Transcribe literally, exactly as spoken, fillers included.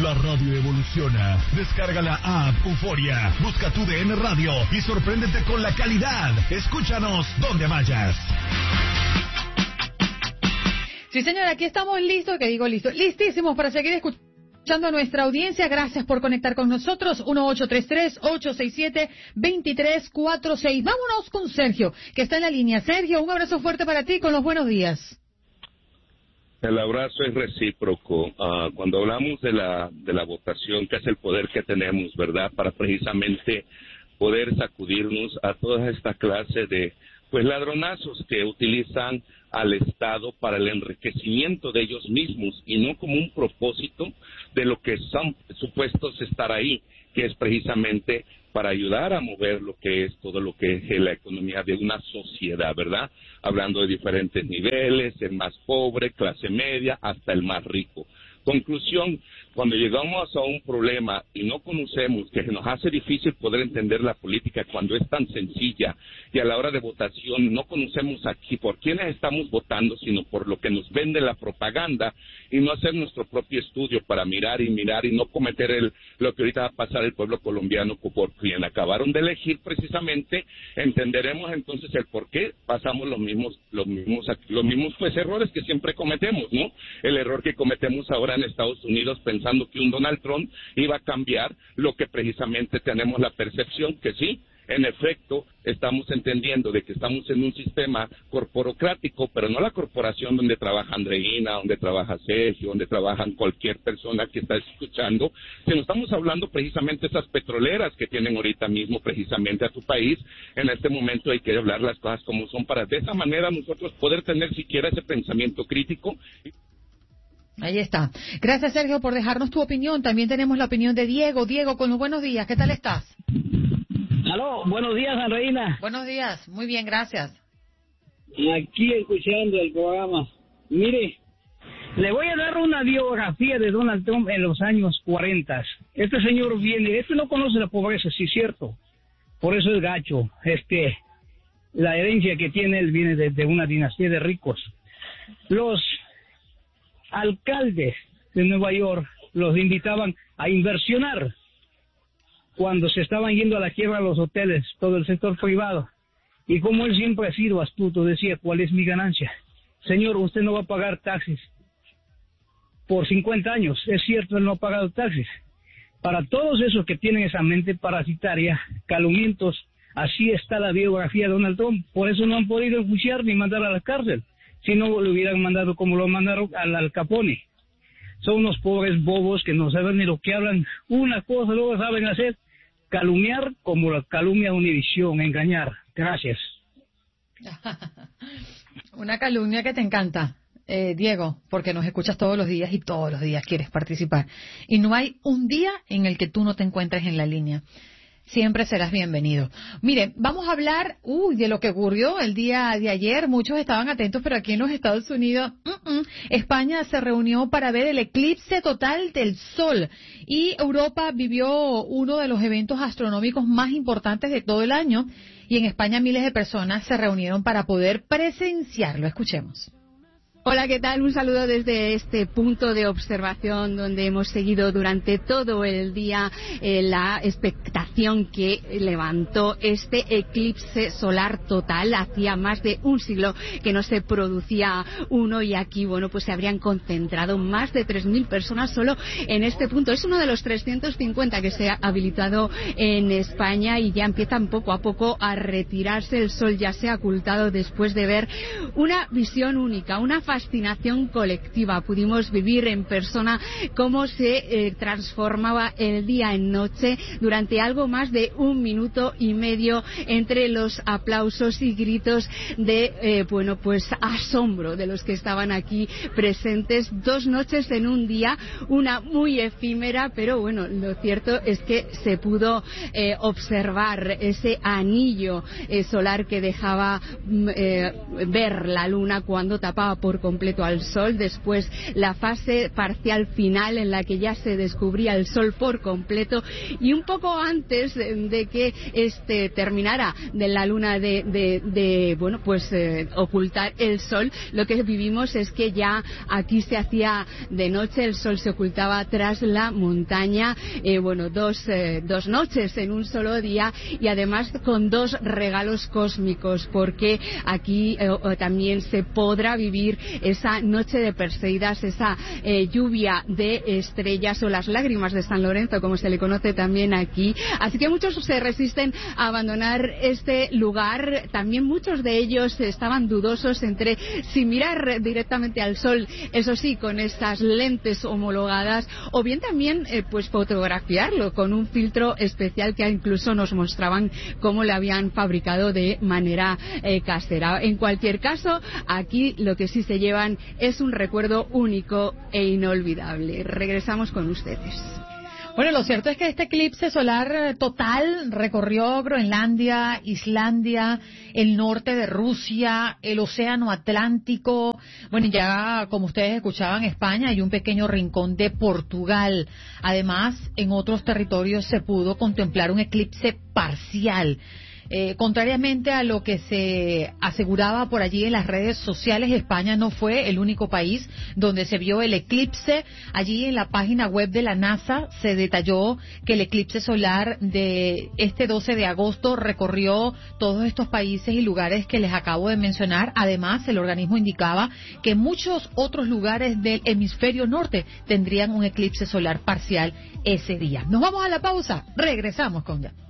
La radio evoluciona. Descarga la app Euforia. Busca tu D N Radio y sorpréndete con la calidad. Escúchanos donde vayas. Sí, señora, aquí estamos listos, que digo listo, listísimos para seguir escuchando a nuestra audiencia. Gracias por conectar con nosotros. uno ocho tres tres, ocho seis siete, dos tres cuatro seis. Vámonos con Sergio, que está en la línea. Sergio, un abrazo fuerte para ti, con los buenos días. El abrazo es recíproco. Uh, cuando hablamos de la de la votación, que es el poder que tenemos, ¿verdad?, para precisamente poder sacudirnos a toda esta clase de pues ladronazos que utilizan al Estado para el enriquecimiento de ellos mismos y no como un propósito de lo que son supuestos estar ahí, que es precisamente para ayudar a mover lo que es todo lo que es la economía de una sociedad, ¿verdad? Hablando de diferentes niveles, el más pobre, clase media, hasta el más rico. Conclusión, cuando llegamos a un problema y no conocemos, que nos hace difícil poder entender la política cuando es tan sencilla, y a la hora de votación no conocemos aquí por quiénes estamos votando, sino por lo que nos vende la propaganda, y no hacer nuestro propio estudio para mirar y mirar y no cometer el, lo que ahorita va a pasar el pueblo colombiano por quien acabaron de elegir precisamente, entenderemos entonces el por qué pasamos los mismos, los mismos, los mismos pues errores que siempre cometemos, ¿no? El error que cometemos ahora en Estados Unidos pensando que un Donald Trump iba a cambiar lo que precisamente tenemos la percepción que sí, en efecto, estamos entendiendo de que estamos en un sistema corporocrático, pero no la corporación donde trabaja Andreina, donde trabaja Sergio, donde trabajan cualquier persona que está escuchando, sino estamos hablando precisamente de esas petroleras que tienen ahorita mismo precisamente a tu país. En este momento hay que hablar las cosas como son para de esa manera nosotros poder tener siquiera ese pensamiento crítico. Ahí está. Gracias, Sergio, por dejarnos tu opinión. También tenemos la opinión de Diego. Diego, con los buenos días. ¿Qué tal estás? Aló, buenos días, Andreina. Buenos días. Muy bien, gracias. Aquí escuchando el programa. Mire, le voy a dar una biografía de Donald Trump en los años cuarenta. Este señor viene, este no conoce la pobreza, sí es cierto. Por eso es gacho. Este, la herencia que tiene él viene de, de una dinastía de ricos. Los alcaldes de Nueva York los invitaban a inversionar cuando se estaban yendo a la quiebra los hoteles, todo el sector privado. Y como él siempre ha sido astuto, decía, ¿cuál es mi ganancia? Señor, usted no va a pagar taxis por cincuenta años. Es cierto, él no ha pagado taxis. Para todos esos que tienen esa mente parasitaria, calumnientos, así está la biografía de Donald Trump. Por eso no han podido enjuiciar ni mandar a la cárcel. Si no, lo hubieran mandado como lo mandaron al Al Capone. Son unos pobres bobos que no saben ni lo que hablan. Una cosa luego saben hacer, calumniar como la calumnia Univisión, engañar. Gracias. Una calumnia que te encanta, eh, Diego, porque nos escuchas todos los días y todos los días quieres participar. Y no hay un día en el que tú no te encuentres en la línea. Siempre serás bienvenido. Mire, vamos a hablar uy, de lo que ocurrió el día de ayer. Muchos estaban atentos, pero aquí en los Estados Unidos, uh-uh, España se reunió para ver el eclipse total del Sol. Y Europa vivió uno de los eventos astronómicos más importantes de todo el año. Y en España miles de personas se reunieron para poder presenciarlo. Escuchemos. Hola, ¿qué tal? Un saludo desde este punto de observación donde hemos seguido durante todo el día eh, la expectación que levantó este eclipse solar total. Hacía más de un siglo que no se producía uno y aquí, bueno, pues se habrían concentrado más de tres mil personas solo en este punto. Es uno de los trescientos cincuenta que se ha habilitado en España y ya empiezan poco a poco a retirarse. El sol ya se ha ocultado después de ver una visión única, una fascinación colectiva. Pudimos vivir en persona cómo se eh, transformaba el día en noche durante algo más de un minuto y medio entre los aplausos y gritos de, eh, bueno, pues asombro de los que estaban aquí presentes. Dos noches en un día, una muy efímera, pero bueno, lo cierto es que se pudo eh, observar ese anillo eh, solar que dejaba eh, ver la luna cuando tapaba por completo al sol. Después la fase parcial final en la que ya se descubría el sol por completo y un poco antes antes de que este terminara de la luna de, de, de bueno, pues eh, ocultar el sol, lo que vivimos es que ya aquí se hacía de noche, el sol se ocultaba tras la montaña, eh, bueno, dos, eh, dos noches en un solo día, y además con dos regalos cósmicos, porque aquí eh, también se podrá vivir esa noche de Perseidas, esa eh, lluvia de estrellas o las lágrimas de San Lorenzo, como se le conoce también aquí. Así que muchos se resisten a abandonar este lugar. También muchos de ellos estaban dudosos entre si mirar directamente al sol, eso sí, con estas lentes homologadas, o bien también eh, pues fotografiarlo con un filtro especial que incluso nos mostraban cómo lo habían fabricado de manera eh, casera. En cualquier caso, aquí lo que sí se llevan es un recuerdo único e inolvidable. Regresamos con ustedes. Bueno, lo cierto es que este eclipse solar total recorrió Groenlandia, Islandia, el norte de Rusia, el océano Atlántico. Bueno, ya como ustedes escuchaban, España y un pequeño rincón de Portugal. Además, en otros territorios se pudo contemplar un eclipse parcial. Eh, contrariamente a lo que se aseguraba por allí en las redes sociales, España no fue el único país donde se vio el eclipse. Allí en la página web de la NASA se detalló que el eclipse solar de este doce de agosto recorrió todos estos países y lugares que les acabo de mencionar. Además, el organismo indicaba que muchos otros lugares del hemisferio norte tendrían un eclipse solar parcial ese día. Nos vamos a la pausa, regresamos con ya.